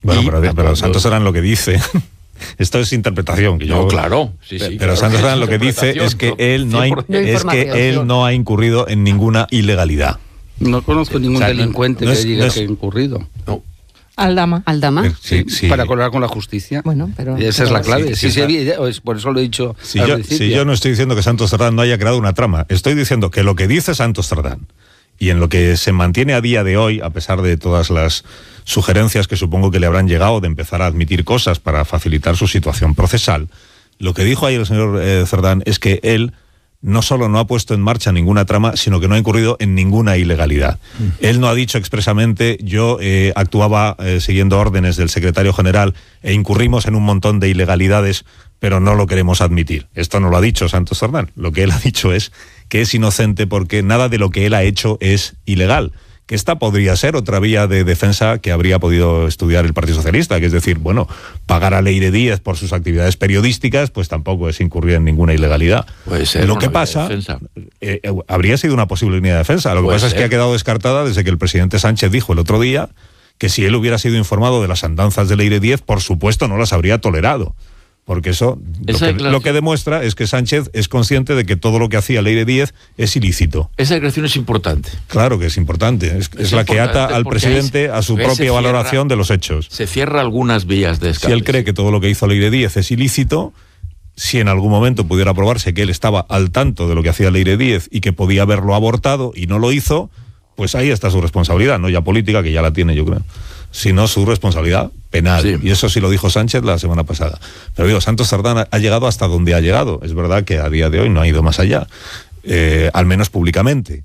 Bueno, pero Santos Cerdán lo que dice... Esto es interpretación. Que yo, claro. Sí, pero Santos Cerdán lo que dice es que él no ha incurrido en ninguna ilegalidad. No conozco ningún delincuente que diga que ha incurrido. No. Aldama. Sí. Para colaborar con la justicia. Bueno, pero esa es la clave. Sí, por eso lo he dicho. Si yo no estoy diciendo que Santos Cerdán no haya creado una trama, estoy diciendo que lo que dice Santos Cerdán y en lo que se mantiene a día de hoy, a pesar de todas las sugerencias que supongo que le habrán llegado de empezar a admitir cosas para facilitar su situación procesal, lo que dijo ahí el señor Cerdán es que él no solo no ha puesto en marcha ninguna trama, sino que no ha incurrido en ninguna ilegalidad. Él no ha dicho expresamente, yo actuaba siguiendo órdenes del secretario general e incurrimos en un montón de ilegalidades, pero no lo queremos admitir. Esto no lo ha dicho Santos Cerdán. Lo que él ha dicho es que es inocente porque nada de lo que él ha hecho es ilegal. Que esta podría ser otra vía de defensa que habría podido estudiar el Partido Socialista, que es decir, bueno, pagar a Leire Díez por sus actividades periodísticas, pues tampoco es incurrir en ninguna ilegalidad. Puede ser. Lo que pasa, habría sido una posible línea de defensa. Lo que pasa es que ha quedado descartada desde que el presidente Sánchez dijo el otro día que si él hubiera sido informado de las andanzas de Leire Díez, por supuesto no las habría tolerado. Porque eso lo que demuestra es que Sánchez es consciente de que todo lo que hacía Leire Díez es ilícito. Esa declaración es importante. Claro que es importante. Es la que ata al presidente a su propia valoración de los hechos. Se cierra algunas vías de escape. Si él cree que todo lo que hizo Leire Díez es ilícito, si en algún momento pudiera probarse que él estaba al tanto de lo que hacía Leire Díez y que podía haberlo abortado y no lo hizo, pues ahí está su responsabilidad, no ya política, que ya la tiene, yo creo, sino su responsabilidad penal. Sí. Y eso sí lo dijo Sánchez la semana pasada. Pero digo, Santos Cerdán ha llegado hasta donde ha llegado. Es verdad que a día de hoy no ha ido más allá, al menos públicamente.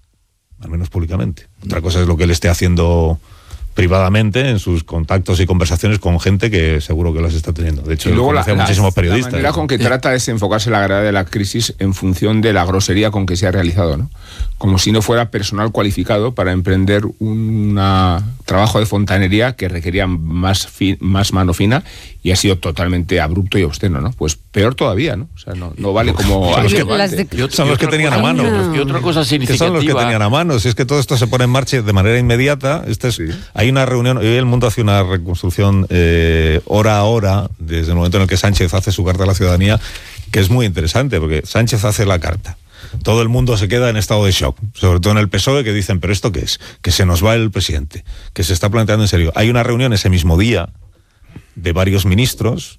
Otra cosa es lo que él esté haciendo privadamente en sus contactos y conversaciones con gente que seguro que las está teniendo. De hecho, luego conoce a muchísimos periodistas. La manera con que trata es enfocarse la gravedad de la crisis en función de la grosería con que se ha realizado, ¿no? Como si no fuera personal cualificado para emprender un trabajo de fontanería que requería más mano fina, y ha sido totalmente abrupto y obsceno, ¿no? Pues peor todavía, ¿no? O sea, no vale como... Son los que tenían a mano. Y otra cosa significativa... Que son los que tenían a mano. Si es que todo esto se pone en marcha de manera inmediata. Hay una reunión, hoy el mundo hace una reconstrucción hora a hora, desde el momento en el que Sánchez hace su carta a la ciudadanía, que es muy interesante, porque Sánchez hace la carta. Todo el mundo se queda en estado de shock, sobre todo en el PSOE, que dicen, ¿pero esto qué es? Que se nos va el presidente, que se está planteando en serio. Hay una reunión ese mismo día de varios ministros,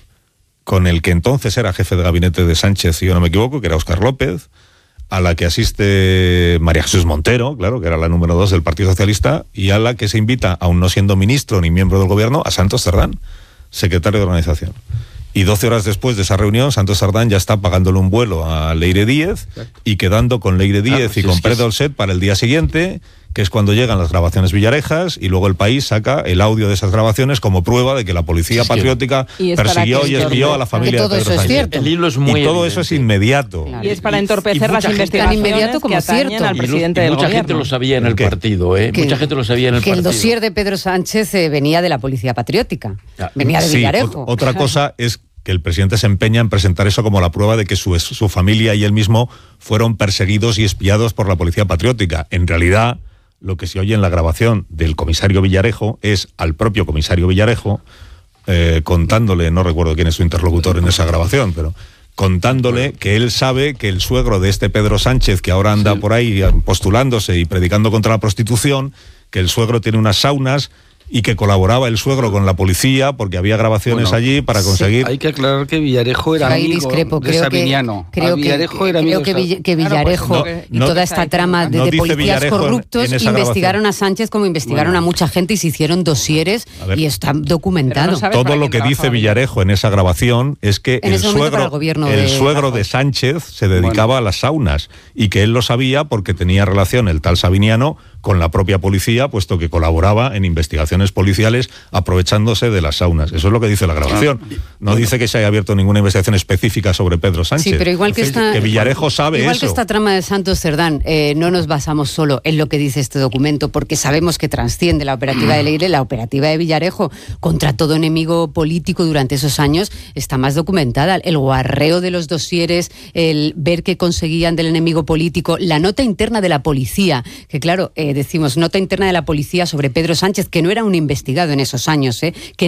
con el que entonces era jefe de gabinete de Sánchez, si yo no me equivoco, que era Óscar López, a la que asiste María Jesús Montero, claro, que era la número 2 del Partido Socialista, y a la que se invita, aún no siendo ministro ni miembro del gobierno, a Santos Cerdán, secretario de organización. Y 12 horas después de esa reunión, Santos Cerdán ya está pagándole un vuelo a Leire Díez y quedando con Leire Díez y con Pérez Dolcet para el día siguiente, que es cuando llegan las grabaciones Villarejas, y luego el País saca el audio de esas grabaciones como prueba de que la policía patriótica persiguió y espió a la familia de Pedro Sánchez. Cierto. El hilo es muy y todo evidente. eso es inmediato. Claro. Y es para entorpecer las investigaciones inmediato como que atañen cierto. al presidente del mucha gobierno. gente lo sabía en el partido, mucha gente lo sabía en el partido. Que el dossier de Pedro Sánchez venía de la policía patriótica, venía de Villarejo. Otra cosa es que el presidente se empeña en presentar eso como la prueba de que su familia y él mismo fueron perseguidos y espiados por la policía patriótica. En realidad, lo que se oye en la grabación del comisario Villarejo es al propio comisario Villarejo contándole, no recuerdo quién es su interlocutor en esa grabación, pero contándole que él sabe que el suegro de este Pedro Sánchez, que ahora anda por ahí postulándose y predicando contra la prostitución, que el suegro tiene unas saunas y que colaboraba el suegro con la policía porque había grabaciones allí para conseguir... Hay que aclarar que Villarejo era amigo de Sabiniano. Creo que Villarejo y toda esta trama de policías Villarejo corruptos investigaron a Sánchez como investigaron a mucha gente y se hicieron dosieres y está documentado. Todo lo que dice Villarejo en esa grabación es que el suegro de Sánchez se dedicaba a las saunas y que él lo sabía porque tenía relación el tal Sabiniano con la propia policía, puesto que colaboraba en investigaciones policiales aprovechándose de las saunas. Eso es lo que dice la grabación. No dice que se haya abierto ninguna investigación específica sobre Pedro Sánchez. Sí, pero igual que Villarejo sabe igual eso. Que esta trama de Santos Cerdán, no nos basamos solo en lo que dice este documento, porque sabemos que trasciende la operativa de Leire, la operativa de Villarejo contra todo enemigo político durante esos años está más documentada. El guarreo de los dosieres, el ver qué conseguían del enemigo político, la nota interna de la policía, que claro, decimos, nota interna de la policía sobre Pedro Sánchez, que no era un investigado en esos años, que